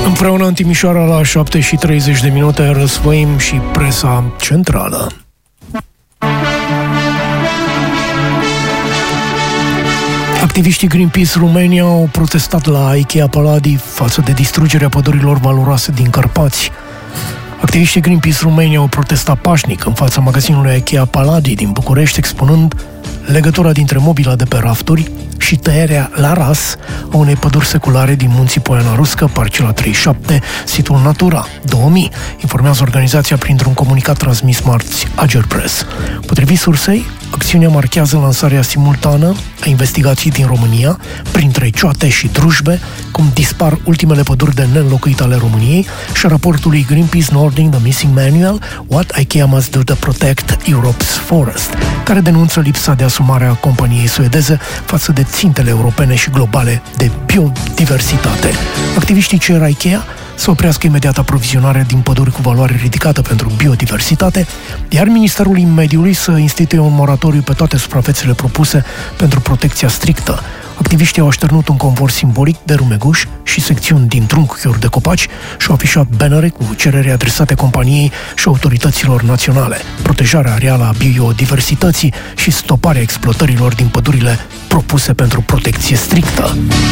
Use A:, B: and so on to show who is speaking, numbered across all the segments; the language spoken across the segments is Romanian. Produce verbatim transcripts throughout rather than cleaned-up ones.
A: Împreună în Timișoara la șapte și treizeci de minute răsfoim și presa centrală. Activiștii Greenpeace România au protestat la Ikea Palladi față de distrugerea pădurilor valoroase din Carpați. Activiștii Greenpeace România au protestat pașnic în fața magazinului Ikea Palladi din București, expunând legătura dintre mobila de pe rafturi și tăierea la ras a unei păduri seculare din munții Poiana Ruscă, parcela treizeci și șapte, situl Natura două mii, informează organizația printr-un comunicat transmis marți Ager Press. Potrivit sursei, acțiunea marchează lansarea simultană a investigației din România, printre Cioate și Drujbe, cum dispar ultimele păduri de neînlocuit ale României, și a raportului Greenpeace Nording The Missing Manual, What IKEA Must Do to Protect Europe's Forest, care denunță lipsa de asumare a companiei suedeze față de țintele europene și globale de biodiversitate. Activiștii cer IKEA să oprească imediat aprovizionarea din păduri cu valoare ridicată pentru biodiversitate, iar Ministerul Mediului să instituie un moratoriu pe toate suprafețele propuse pentru protecția strictă. Activiștii au așternut un convoi simbolic de rumeguși și secțiuni din trunchiuri de copaci și au afișat bannere cu cereri adresate companiei și autorităților naționale, protejarea reală a biodiversității și stoparea exploatărilor din pădurile propuse pentru protecție strictă.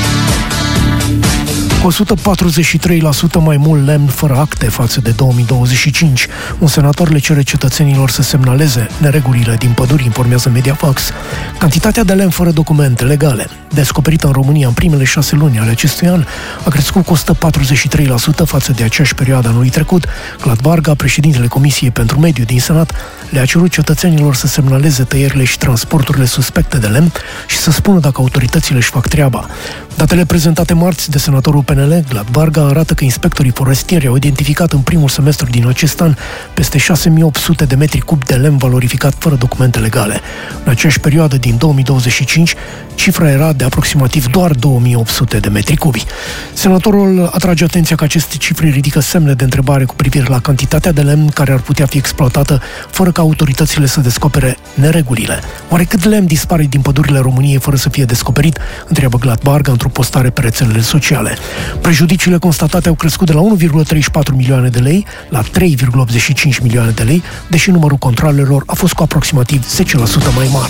A: o sută patruzeci și trei la sută mai mult lemn fără acte față de două mii douăzeci și cinci. Un senator le cere cetățenilor să semnaleze neregulile din păduri, informează Mediafax. Cantitatea de lemn fără documente legale descoperită în România în primele șase luni ale acestui an a crescut cu o sută patruzeci și trei la sută față de aceeași perioadă anului trecut. Glad Varga, președintele Comisiei pentru Mediu din Senat, le-a cerut cetățenilor să semnaleze tăierile și transporturile suspecte de lemn și să spună dacă autoritățile își fac treaba. Datele prezentate marți de senatorul P N L, Glad Varga, arată că inspectorii forestieri au identificat în primul semestru din acest an peste șase mii opt sute de metri cub de lemn valorificat fără documente legale. În aceeași perioadă din două mii douăzeci și cinci, cifra era de aproximativ doar două mii opt sute de metri cubi. Senatorul atrage atenția că aceste cifre ridică semne de întrebare cu privire la cantitatea de lemn care ar putea fi exploatată fără ca autoritățile să descopere neregulile. Oare cât lemn dispare din pădurile României fără să fie descoperit? Întreabă Glad Varga într-o postare pe rețelele sociale. Prejudiciile constatate au crescut de la unu virgulă treizeci și patru milioane de lei la trei virgulă optzeci și cinci milioane de lei, deși numărul controalelor a fost cu aproximativ zece la sută mai mare.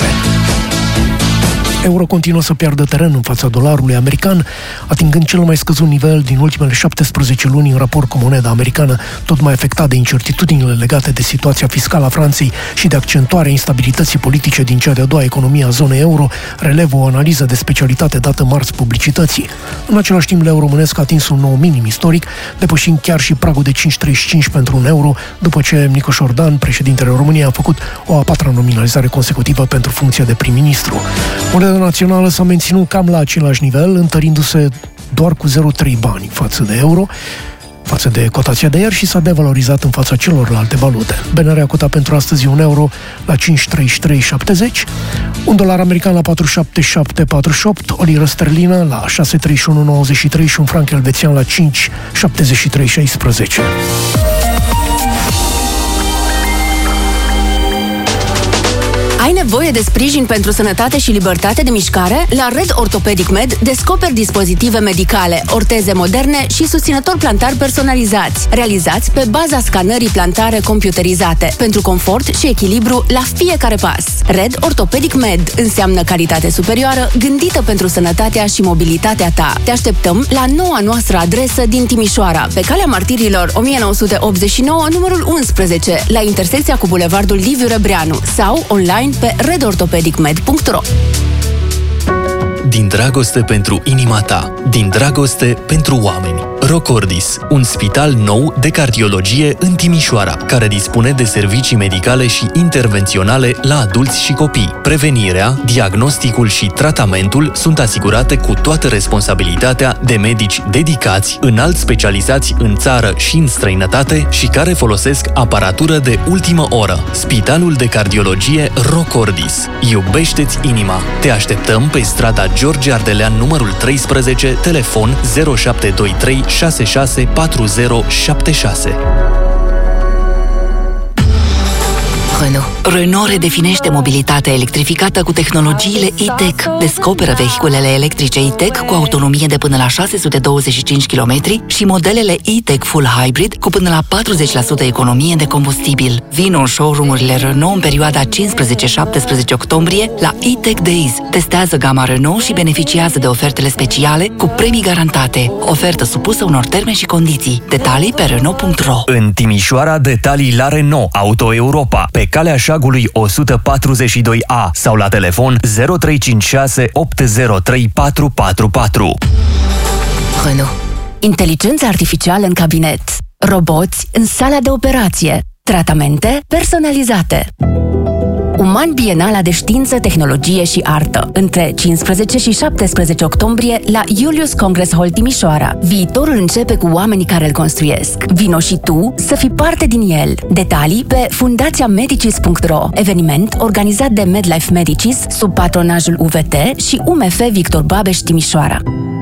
A: Euro continuă să piardă teren în fața dolarului american, atingând cel mai scăzut nivel din ultimele șaptesprezece luni în raport cu moneda americană, tot mai afectat de incertitudinile legate de situația fiscală a Franței și de accentuarea instabilității politice din cea de-a doua economie a zonei euro, relevă o analiză de specialitate dată marți publicității. În același timp, leu românesc a atins un nou minim istoric, depășind chiar și pragul de cinci virgulă treizeci și cinci pentru un euro, după ce Nicoș Ordan, președintele României, a făcut o a patra nominalizare consecutivă pentru funcția de prim-ministru. Moneda națională s-a menținut cam la același nivel, întărindu-se doar cu zero virgulă trei bani față de euro, față de cotația de ieri, și s-a devalorizat în fața celorlalte valute. B N R a cotat pentru astăzi un euro la cinci virgulă treizeci și trei șaptezeci, un dolar american la patru virgulă șapte șapte patruzeci și opt, o liră sterlină la șase virgulă treizeci și unu nouăzeci și trei și un franc elvețian la cinci virgulă șaptezeci și trei șaisprezece.
B: Ai nevoie de sprijin pentru sănătate și libertate de mișcare? La Red Orthopedic Med descoperi dispozitive medicale, orteze moderne și susținători plantari personalizați, realizați pe baza scanării plantare computerizate, pentru confort și echilibru la fiecare pas. Red Orthopedic Med înseamnă calitate superioară, gândită pentru sănătatea și mobilitatea ta. Te așteptăm la noua noastră adresă din Timișoara, pe Calea Martirilor o mie nouă sute optzeci și nouă, numărul unsprezece, la intersecția cu Bulevardul Liviu Rebreanu, sau online pe red orthopedic med punct ro.
C: Din dragoste pentru inima ta, din dragoste pentru oameni. Rocordis, un spital nou de cardiologie în Timișoara, care dispune de servicii medicale și intervenționale la adulți și copii. Prevenirea, diagnosticul și tratamentul sunt asigurate cu toată responsabilitatea de medici dedicați, înalt specializați în țară și în străinătate și care folosesc aparatură de ultimă oră. Spitalul de cardiologie Rocordis. Iubește-ți inima. Te așteptăm pe strada George Ardelean numărul treisprezece, telefon zero șapte doi trei șase șase patru zero șapte șase.
D: Renault. Renault redefinește mobilitatea electrificată cu tehnologiile e-Tech. Descoperă vehiculele electrice e-Tech cu autonomie de până la șase sute douăzeci și cinci de kilometri și modelele e-Tech Full Hybrid cu până la patruzeci la sută economie de combustibil. Vino în showroom-urile Renault în perioada cincisprezece șaptesprezece octombrie la e-Tech Days. Testează gama Renault și beneficiază de ofertele speciale cu premii garantate. Ofertă supusă unor termeni și condiții. Detalii pe Renault punct ro.
E: În Timișoara, detalii la Renault Auto Europa, pe calea Șagului o sută patruzeci și doi A sau la telefon zero trei cinci șase opt zero trei patru patru patru.
B: Renault. Inteligență artificială în cabinet. Roboți în sala de operație. Tratamente personalizate. Uman Bienala de Știință, Tehnologie și Artă, între cincisprezece și șaptesprezece octombrie la Julius Congress Hall Timișoara. Viitorul începe cu oamenii care îl construiesc. Vino și tu să fii parte din el. Detalii pe fundația medicis punct ro. Eveniment organizat de MedLife Medicis sub patronajul U V T și U M F Victor Babeș Timișoara.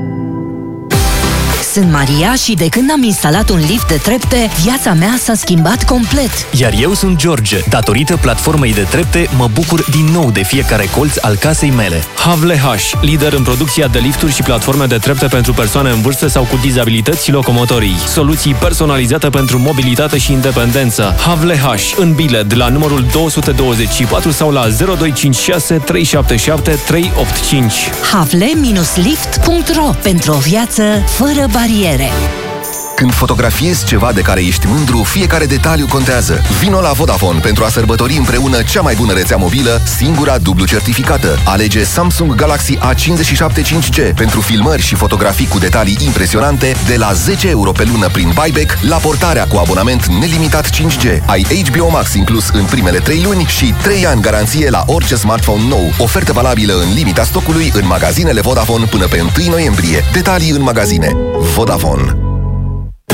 F: Sunt Maria și de când am instalat un lift de trepte, viața mea s-a schimbat complet.
C: Iar eu sunt George. Datorită platformei de trepte, mă bucur din nou de fiecare colț al casei mele.
G: Havle H, lider în producția de lifturi și platforme de trepte pentru persoane în vârstă sau cu dizabilități locomotorii. Soluții personalizate pentru mobilitate și independență. Havle H, în Bilet, la numărul două sute douăzeci și patru sau la zero doi cinci șase trei șapte șapte trei opt cinci.
F: havle lift punct ro. Pentru o viață fără bariere.
H: Când fotografiezi ceva de care ești mândru, fiecare detaliu contează. Vino la Vodafone pentru a sărbători împreună cea mai bună rețea mobilă, singura dublu certificată. Alege Samsung Galaxy A cincizeci și șapte cinci G pentru filmări și fotografii cu detalii impresionante de la zece euro pe lună prin buyback la portarea cu abonament nelimitat cinci G. Ai H B O Max inclus în primele trei luni și trei ani garanție la orice smartphone nou. Ofertă valabilă în limita stocului în magazinele Vodafone până pe întâi noiembrie. Detalii în magazine. Vodafone.